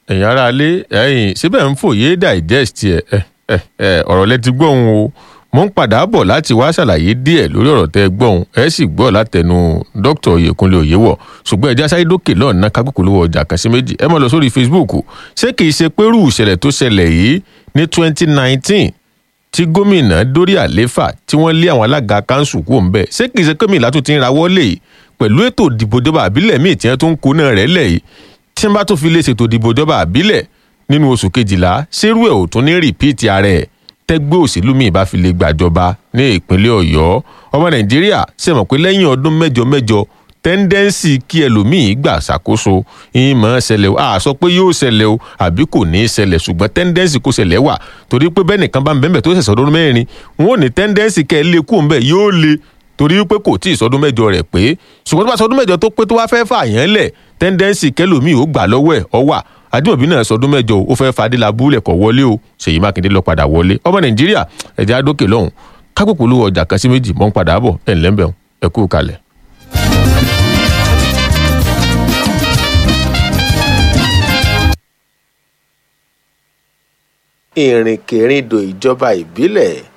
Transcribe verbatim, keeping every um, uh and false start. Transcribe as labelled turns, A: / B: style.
A: ẹ̀yin ará ilé ẹ̀yin síbẹ̀ ń fòye digest ẹ̀ ẹ̀ ẹ̀ ọ̀rọ̀ lẹ ti gbóhùn o mo ń padà bọ̀ láti wá ṣàlàyé díẹ̀ lórí ọ̀rọ̀ tẹ́ gbóhùn ẹ sì gbọ́ látẹnu dókítà Oyèkúnlé Oyèwọ̀ ṣùgbọ́n ẹja sáré dókè lọ́ọ̀nà kákòkò lówó ọjà kan sí méjì ẹ mọ̀ lọ sórí Facebook ṣé kìí ṣe pẹ́rù ìṣẹ̀lẹ̀ tó ṣẹlẹ̀ yìí ní twenty nineteen tí gómìnà dórí àléfà tí wọ́n lé àwọn alága kanṣu kúrò ń bẹ̀ ṣé kìí ṣe pé Mílà tó ti ń rawọ́ lè pẹ̀lú ètò ìdìbò ìjọba àbílẹ̀ míì tí wọ́n tó ń kó náà rẹ̀ lẹ̀ yìí tí wọ́n bá tó fi lè ṣètò ìdìbò ìjọba àbílẹ̀ nínú oṣù kejìlá ṣerú ẹ̀ ò tún ní rìpíìtì ara ẹ̀ tẹ́gbẹ́ òṣèlú míì bá fi lè gbàjọba ní ìpínlẹ̀ Ọ̀yọ́ ọmọ Nàìjíríà ṣe mọ̀ pé lẹ́yìn ọdún mẹ́jọ mẹ́jọ tẹ́ndẹ́ǹsì kí ẹlòmíì gbà ṣàkóso ìmọ̀ ṣẹlẹ̀ o a sọ pé yóò ṣẹlẹ̀ o àbí kò ní í ṣẹlẹ̀ ṣùgbọ́n tẹ́ndẹ́ǹsì kò ṣẹlẹ̀ wà torí pé bẹ́ẹ̀ nìkan bá ń bẹ́ẹ̀ tó ṣẹ̀ṣẹ̀ ọdún mẹ́rin wọn ò ní tẹ́ndẹ́ǹsì kẹ́ ẹ lé kú òun bẹ́ẹ̀ yóò le torí pé kò tí ì sọdún mẹ́jọ rẹ̀ pé ṣùgbọ́n tó bá sọdún mẹ́jọ tó pé tó wá fẹ́ fà yẹn lẹ̀ tẹ́ndẹ́ǹsì kẹlòmíì ó gbà lọ́wọ́ ẹ̀ ọ wà Adémọ̀bí náà sọdún mẹ́jọ ó fẹ́ fadé labúlẹ̀ kọ̀ wọlé o Ṣèyí Mákindé lọ padà wọlé ọmọ Nàìjíríà ẹ̀jẹ̀ adókè lọ́hùn kápẹ́kù lówó ọjà kan sí méjì mọ́ ń padà bọ̀ ẹ̀ ńlẹ́ ń bẹ̀ ẹ kú kalẹ̀.
B: ìrìnkèrindò ìjọba ìbílẹ̀